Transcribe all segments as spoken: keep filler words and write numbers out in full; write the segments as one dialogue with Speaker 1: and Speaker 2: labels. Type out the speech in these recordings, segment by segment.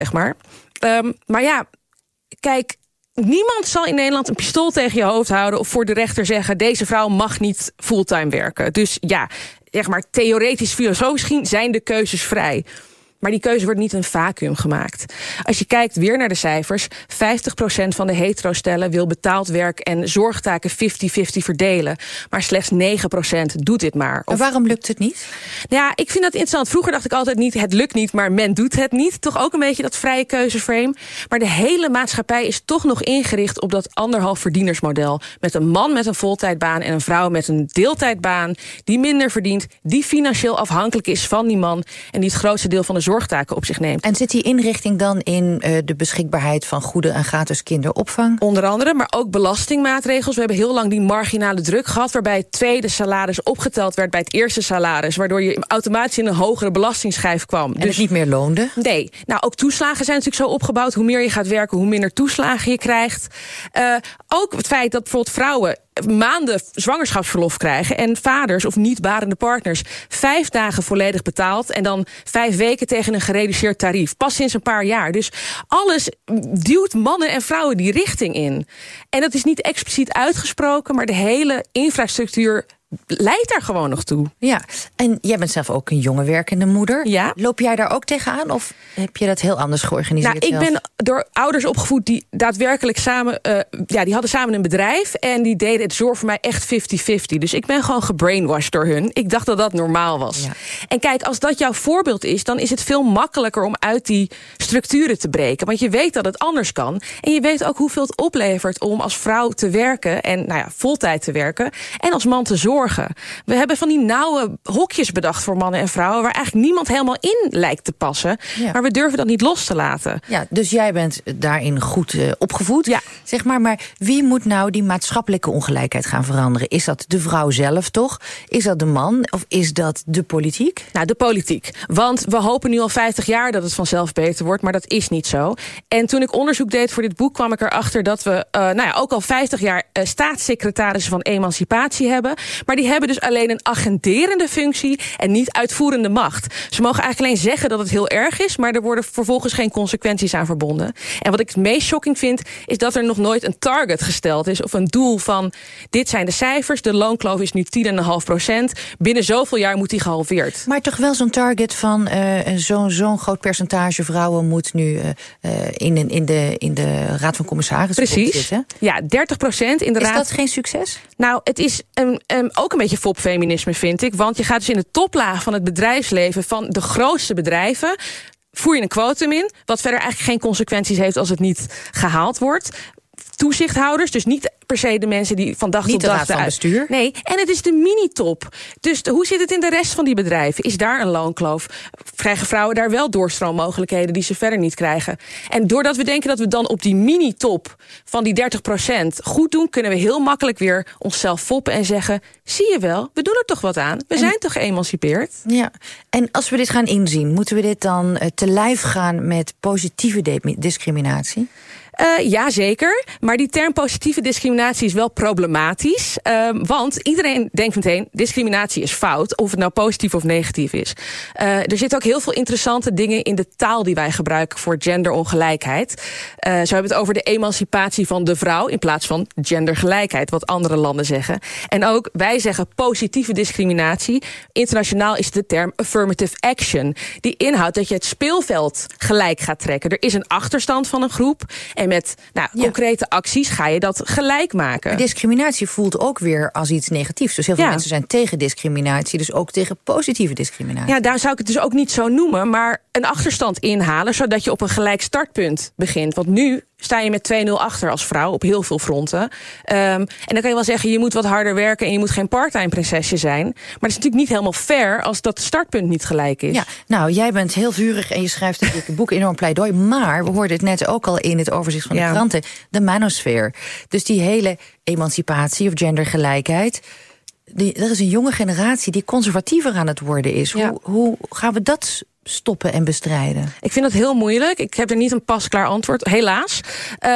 Speaker 1: zeg maar. Um, maar ja, kijk, niemand zal in Nederland een pistool tegen je hoofd houden of voor de rechter zeggen, deze vrouw mag niet fulltime werken. Dus ja, zeg maar, theoretisch, filosofisch gezien zijn de keuzes vrij. Maar die keuze wordt niet in een vacuüm gemaakt. Als je kijkt weer naar de cijfers, vijftig procent van de hetero-stellen wil betaald werk en zorgtaken vijftig vijftig verdelen. Maar slechts negen procent doet dit maar.
Speaker 2: Of, en waarom lukt het niet?
Speaker 1: Ja, ik vind dat interessant. Vroeger dacht ik altijd niet, het lukt niet, maar men doet het niet. Toch ook een beetje dat vrije keuzeframe. Maar de hele maatschappij is toch nog ingericht op dat anderhalf verdienersmodel. Met een man met een voltijdbaan en een vrouw met een deeltijdbaan, die minder verdient, die financieel afhankelijk is van die man en die het grootste deel van de zorgtaken op zich neemt.
Speaker 2: En zit die inrichting dan in uh, de beschikbaarheid van goede en gratis kinderopvang?
Speaker 1: Onder andere, maar ook belastingmaatregels. We hebben heel lang die marginale druk gehad, waarbij het tweede salaris opgeteld werd bij het eerste salaris, waardoor je automatisch in een hogere belastingsschijf kwam.
Speaker 2: En
Speaker 1: dus
Speaker 2: het niet meer loonde?
Speaker 1: Nee. Nou, ook toeslagen zijn natuurlijk zo opgebouwd. Hoe meer je gaat werken, hoe minder toeslagen je krijgt. Uh, ook het feit dat bijvoorbeeld vrouwen maanden zwangerschapsverlof krijgen en vaders of niet barende partners vijf dagen volledig betaald en dan vijf weken tegen een gereduceerd tarief. Pas sinds een paar jaar. Dus alles duwt mannen en vrouwen die richting in. En dat is niet expliciet uitgesproken, maar de hele infrastructuur leidt daar gewoon nog toe.
Speaker 2: Ja, en jij bent zelf ook een jonge werkende moeder.
Speaker 1: Ja.
Speaker 2: Loop jij daar ook tegenaan of heb je dat heel anders georganiseerd?
Speaker 1: Nou, ik
Speaker 2: zelf?
Speaker 1: ben door ouders opgevoed die daadwerkelijk samen, uh, ja, die hadden samen een bedrijf en die deden het zorg voor mij echt vijftig vijftig. Dus ik ben gewoon gebrainwashed door hun. Ik dacht dat dat normaal was.
Speaker 2: Ja.
Speaker 1: En kijk, als dat jouw voorbeeld is, dan is het veel makkelijker om uit die structuren te breken. Want je weet dat het anders kan. En je weet ook hoeveel het oplevert om als vrouw te werken en nou ja, voltijd te werken en als man te zorgen. We hebben van die nauwe hokjes bedacht voor mannen en vrouwen waar eigenlijk niemand helemaal in lijkt te passen. Ja. Maar we durven dat niet los te laten.
Speaker 2: Ja, dus jij bent daarin goed uh, opgevoed.
Speaker 1: Ja.
Speaker 2: Zeg maar, maar wie moet nou die maatschappelijke ongelijkheid gaan veranderen? Is dat de vrouw zelf toch? Is dat de man? Of is dat de politiek?
Speaker 1: Nou, de politiek. Want we hopen nu al vijftig jaar dat het vanzelf beter wordt, maar dat is niet zo. En toen ik onderzoek deed voor dit boek, kwam ik erachter dat we uh, nou ja, ook al vijftig jaar uh, staatssecretarissen van emancipatie hebben. Maar die hebben dus alleen een agenderende functie en niet uitvoerende macht. Ze mogen eigenlijk alleen zeggen dat het heel erg is, maar er worden vervolgens geen consequenties aan verbonden. En wat ik het meest shocking vind, is dat er nog nooit een target gesteld is of een doel van, dit zijn de cijfers, de loonkloof is nu tien komma vijf procent. Binnen zoveel jaar moet die gehalveerd.
Speaker 2: Maar toch wel zo'n target van uh, zo'n zo'n groot percentage vrouwen moet nu uh, in, de, in, de, in de Raad van Commissarissen
Speaker 1: Precies.
Speaker 2: zitten.
Speaker 1: Ja, dertig procent in de
Speaker 2: is
Speaker 1: Raad.
Speaker 2: Is dat geen succes?
Speaker 1: Nou, het is een, een, ook een beetje fopfeminisme, vind ik. Want je gaat dus in de toplaag van het bedrijfsleven van de grootste bedrijven, voer je een quotum in, wat verder eigenlijk geen consequenties heeft als het niet gehaald wordt. Toezichthouders, dus niet per se de mensen die van dag
Speaker 2: niet
Speaker 1: tot dag...
Speaker 2: Niet de raad van bestuur?
Speaker 1: Nee, en het is de mini-top. Dus de, hoe zit het in de rest van die bedrijven? Is daar een loonkloof? Krijgen vrouwen daar wel doorstroommogelijkheden die ze verder niet krijgen? En doordat we denken dat we dan op die mini-top van die dertig procent goed doen, kunnen we heel makkelijk weer onszelf foppen en zeggen, zie je wel, we doen er toch wat aan. We en, zijn toch geëmancipeerd?
Speaker 2: Ja, en als we dit gaan inzien, moeten we dit dan uh, te lijf gaan met positieve de- discriminatie?
Speaker 1: Uh, ja, zeker. Maar die term positieve discriminatie is wel problematisch. Uh, want iedereen denkt meteen, discriminatie is fout, of het nou positief of negatief is. Uh, er zitten ook heel veel interessante dingen in de taal die wij gebruiken voor genderongelijkheid. Uh, zo hebben we het over de emancipatie van de vrouw in plaats van gendergelijkheid, wat andere landen zeggen. En ook wij zeggen positieve discriminatie. Internationaal is de term affirmative action. Die inhoudt dat je het speelveld gelijk gaat trekken. Er is een achterstand van een groep en met nou,
Speaker 2: ja.
Speaker 1: concrete acties ga je dat gelijk maken.
Speaker 2: Discriminatie voelt ook weer als iets negatiefs. Dus heel veel
Speaker 1: ja.
Speaker 2: mensen zijn tegen discriminatie, dus ook tegen positieve discriminatie.
Speaker 1: Ja, daar zou ik het dus ook niet zo noemen, maar een achterstand inhalen, zodat je op een gelijk startpunt begint. Want nu sta je met twee nul achter als vrouw op heel veel fronten. Um, en dan kan je wel zeggen, je moet wat harder werken en je moet geen parttime prinsesje zijn. Maar dat is natuurlijk niet helemaal fair als dat startpunt niet gelijk is.
Speaker 2: Ja, nou, jij bent heel vurig en je schrijft een dikke boek, enorm pleidooi. Maar we hoorden het net ook al in het overzicht van de
Speaker 1: ja.
Speaker 2: kranten, de manosfeer. Dus die hele emancipatie of gendergelijkheid, die, er is een jonge generatie die conservatiever aan het worden is.
Speaker 1: Ja.
Speaker 2: Hoe, hoe gaan we dat stoppen en bestrijden?
Speaker 1: Ik vind dat heel moeilijk. Ik heb er niet een pasklaar antwoord, helaas. Uh,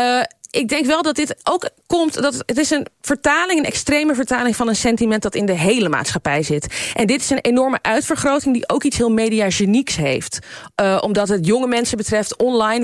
Speaker 1: ik denk wel dat dit ook komt, dat het is een vertaling, een extreme vertaling van een sentiment dat in de hele maatschappij zit. En dit is een enorme uitvergroting die ook iets heel mediagenieks heeft. Uh, omdat het jonge mensen betreft, online